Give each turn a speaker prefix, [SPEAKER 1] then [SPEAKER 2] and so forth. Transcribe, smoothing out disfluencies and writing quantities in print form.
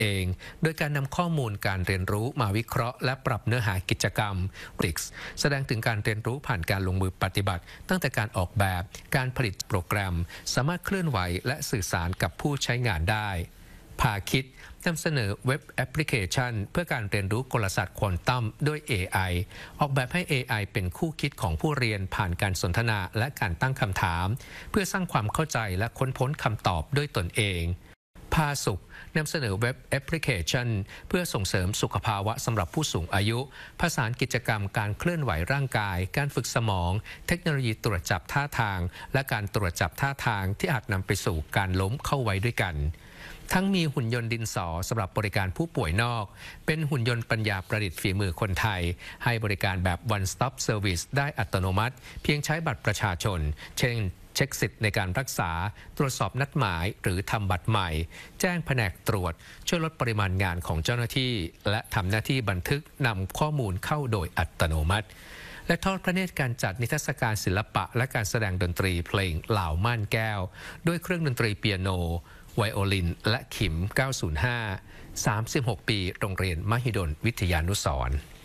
[SPEAKER 1] เองโดยการนำข้อมูลการเรียนรู้มาวิเคราะห์และปรับเนื้อหากิจกรรม RIX แสดงถึงการเรียนรู้ผ่านการลงมือปฏิบัติตั้งแต่การออกแบบการผลิตโปรแกรมสามารถเคลื่อนไหวและสื่อสารกับผู้ใช้งานได้พาคิดนำเสนอเว็บแอปพลิเคชันเพื่อการเรียนรู้กลศาสตร์ควอนตัมด้วย AI ออกแบบให้ AI เป็นคู่คิดของผู้เรียนผ่านการสนทนาและการตั้งคำถามเพื่อสร้างความเข้าใจและค้นพบคำตอบด้วยตนเองพาสุขนำเสนอเว็บแอปพลิเคชันเพื่อส่งเสริมสุขภาวะสำหรับผู้สูงอายุผสานกิจกรรมการเคลื่อนไหวร่างกายการฝึกสมองเทคโนโลยีตรวจจับท่าทางและการตรวจจับท่าทางที่อาจนำไปสู่การล้มเข้าไว้ด้วยกันทั้งมีหุ่นยนต์ดินสอสำหรับบริการผู้ป่วยนอกเป็นหุ่นยนต์ปัญญาประดิษฐ์ฝีมือคนไทยให้บริการแบบ one stop service ได้อัตโนมัติเพียงใช้บัตรประชาชนเช่นเช็คสิทธิ์ในการรักษาตรวจสอบนัดหมายหรือทำบัตรใหม่แจ้งแผนกตรวจช่วยลดปริมาณงานของเจ้าหน้าที่และทำหน้าที่บันทึกนำข้อมูลเข้าโดยอัตโนมัติและทอดพระเนตรการจัดนิทรรศการศิลปะและการแสดงดนตรีเพลงเหล่าม่านแก้วด้วยเครื่องดนตรีเปียโนไวโอลินและขิม 905 36 ปีโรงเรียนมหิดลวิทยานุสรณ์